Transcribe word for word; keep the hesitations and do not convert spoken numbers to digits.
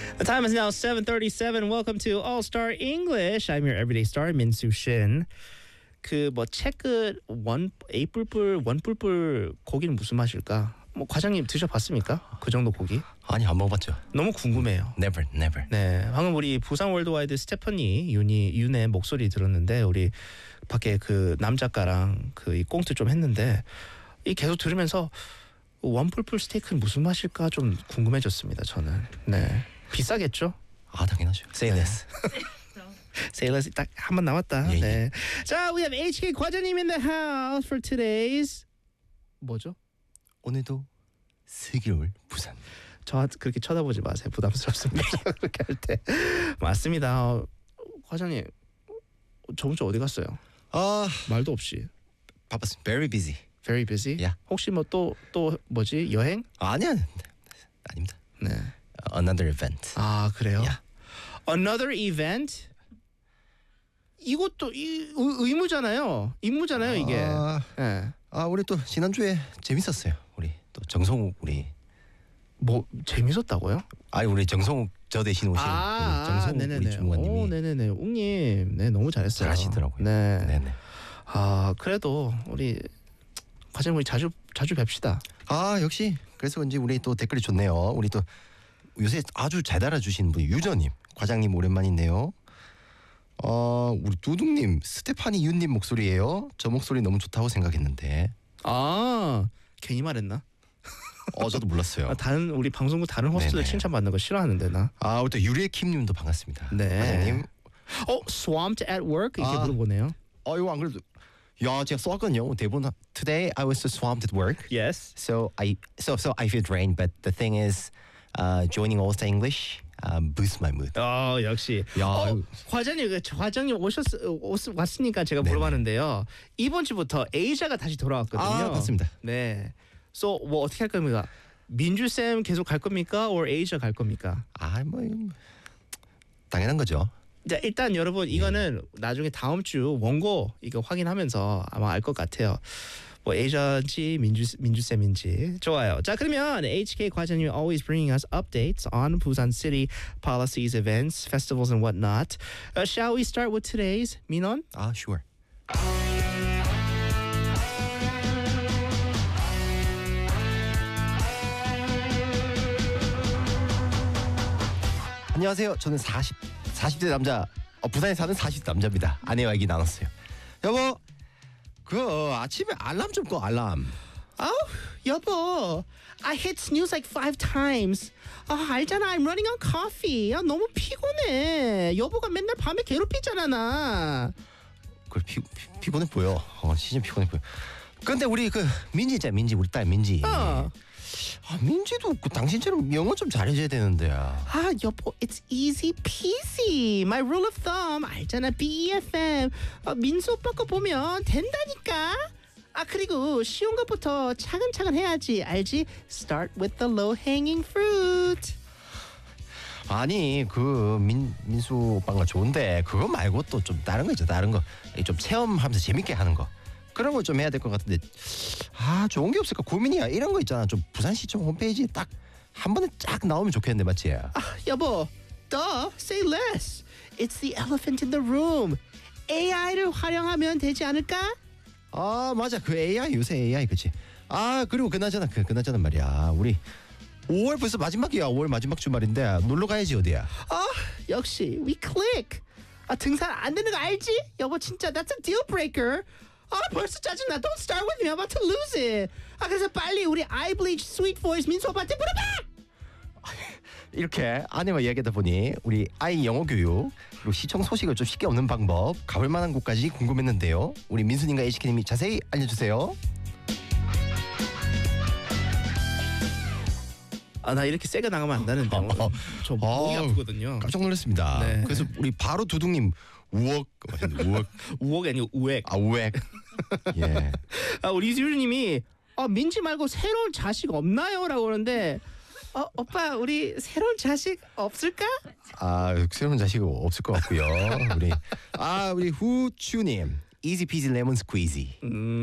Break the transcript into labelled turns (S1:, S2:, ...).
S1: The time is now seven thirty-seven. Welcome to All Star English. I'm your everyday star, Minsu Shin. 그 뭐 채끝 원 에이뿔뿔 원뿔뿔 고기는 무슨 맛일까? 뭐 과장님 드셔봤습니까? 그 정도 고기?
S2: 아니 안 먹어봤죠.
S1: 너무 궁금해요.
S2: Never, never.
S1: 네, 방금 우리 부산 월드와이드 스테퍼니 윤이 윤의 목소리 들었는데 우리 밖에 그 남작가랑 그 이 꽁트 좀 했는데 이 계속 들으면서 원뿔뿔 스테이크는 무슨 맛일까 좀 궁금해졌습니다. 저는. 네, 비싸겠죠?
S2: 아 당연하죠. Say
S1: 네.
S2: less.
S1: 세일러스 딱 한 번 남았다.
S2: 예, 예.
S1: 네. 자, we have 에이치케이 과장님 in the house for today's 뭐죠?
S2: 오늘도 슬기로울 부산.
S1: 저 그렇게 쳐다보지 마세요. 부담스럽습니다. 그렇게 할 때. 맞습니다. 어, 과장님 저번 주 어디 갔어요?
S2: 아
S1: 말도 없이.
S2: 바빴습니다. Very busy.
S1: Very busy.
S2: Yeah.
S1: 혹시 뭐 또 또 뭐지 여행?
S2: 아니야. 아닙니다.
S1: 네.
S2: Another event.
S1: 아 그래요?
S2: Yeah.
S1: Another event. 이것도 이, 의- 의무잖아요. 임무잖아요 이게.
S2: 아,
S1: 네.
S2: 아 우리 또 지난주에 재밌었어요. 우리 또 정성욱 우리
S1: 뭐 재밌었다고요?
S2: 아니 우리 정성욱 저 대신 오신
S1: 아,
S2: 우리 정성욱 우리
S1: 네네네.
S2: 주무관님이
S1: 오, 네네네. 웅님, 네 너무 잘했어요.
S2: 잘하시더라고요.
S1: 네.
S2: 네네.
S1: 아 그래도 우리 과장님 우리 자주 자주 뵙시다.
S2: 아 역시 그래서 그런지 우리 또 댓글이 좋네요. 우리 또 요새 아주 잘 달아주시는 분 유저님 과장님 오랜만이네요. 어 우리 두둥님 스테파니 윤님 목소리예요. 저 목소리 너무 좋다고 생각했는데
S1: 아 괜히 말했나?
S2: 어 저도 몰랐어요.
S1: 아, 다른 우리 방송국 다른 호스트들
S2: 네네.
S1: 칭찬받는 거 싫어하는데 나.
S2: 아 우리 또 유리의 킴님도 반갑습니다.
S1: 네.
S2: 과장님.
S1: 어 swamped at work 이렇게
S2: 아.
S1: 물어보네요.
S2: 어 이거 안 그래도 야 제가 써왔거든요. 대본 Today I was so swamped at work.
S1: Yes.
S2: So I so so I feel drained. But the thing is, uh, joining All Star English um, boosts my mood.
S1: 어 역시.
S2: 야,
S1: 어,
S2: 이거-
S1: 과장님 그 과장님 오셨 오스, 왔으니까 제가
S2: 네네.
S1: 물어봤는데요. 이번 주부터 에이자가 다시 돌아왔거든요.
S2: 아 맞습니다.
S1: 네. So 뭐 어떻게 할 겁니까? 민주 쌤 계속 갈 겁니까? or 에이자 갈 겁니까?
S2: 아뭐 당연한 거죠.
S1: 자, 일단 여러분 이거는 나중에 다음 주 원고 이거 확인하면서 아마 알 것 같아요. 뭐 에이전지 민주 민주 쌤인지 좋아요. 자 그러면 에이치케이 과장님 always bringing us updates on Busan City policies, events, festivals, and whatnot. Uh, shall we start with today's 민원?
S2: 아 sure. 안녕하세요. 저는 사십 사십 대 남자 어, 부산에 사는 사십 대 남자입니다. 아내와 얘기 나눴어요. 여보 그 아침에 알람 좀 꺼 알람.
S1: 아우 여보, I hit snooze like five times. 아 알잖아, I'm running on coffee. 아 너무 피곤해. 여보가 맨날 밤에 괴롭히잖아 나.
S2: 그래 피, 피, 피곤해 보여. 어 진짜 피곤해 보여. 근데 우리 그 민지 있잖아 민지 우리 딸 민지.
S1: 어.
S2: 아 민지도 그 당신처럼 영어 좀 잘해줘야 되는데.
S1: 아 여보, it's easy peasy. My rule of thumb 알잖아, 비 이 에프 엠. 아, 민수 오빠 거 보면 된다니까. 아 그리고 쉬운 것부터 차근차근 해야지, 알지? Start with the low hanging fruit.
S2: 아니 그 민, 민수 오빠가 좋은데 그거 말고 또 좀 다른 거 있죠. 다른 거 좀 체험하면서 재밌게 하는 거 그런 거 좀 해야 될 것 같은데 아 좋은 게 없을까 고민이야. 이런 거 있잖아. 좀 부산시청 홈페이지에 딱 한 번에 쫙 나오면 좋겠는데 맞지?
S1: 아 여보, duh, say less. It's the elephant in the room. 에이아이를 활용하면 되지 않을까?
S2: 아 맞아 그 에이아이 요새 에이아이 그치. 아 그리고 그나저나 그 그나저나 말이야 우리 오월 벌써 마지막이야. 오월 마지막 주말인데 놀러 가야지 어디야.
S1: 아 역시 we click. 아 등산 안 되는 거 알지? 여보 진짜 that's a deal breaker. 아 벌써 짜증나. Don't start with me. I'm about to lose it. 아 그래서 빨리 우리 eye bleach sweet voice 민수 오빠한테 물어봐.
S2: 이렇게 아내와 이야기하다 보니 우리 아이 영어 교육 그리고 시청 소식을 좀 쉽게 얻는 방법 가볼 만한 곳까지 궁금했는데요. 우리 민수님과 에이치케이님이 자세히 알려주세요.
S1: 아 나 이렇게 세게 나가면 안 되는데. 오늘
S2: 어,
S1: 저 목이
S2: 어.
S1: 아프거든요.
S2: 깜짝 놀랐습니다.
S1: 네.
S2: 그래서 우리 바로 두둥님 우억 우억
S1: 우억이 아니고 우액.
S2: 아 우액 예.
S1: 아 우리 이수준님이 아 민지 말고 새로운 자식 없나요?라고 그러는데 어 오빠 우리 새로운 자식 없을까?
S2: 아 새로운 자식 없을 것 같고요. 우리 아 우리 후추님 이지 피지 레몬 스퀴지.
S1: 음.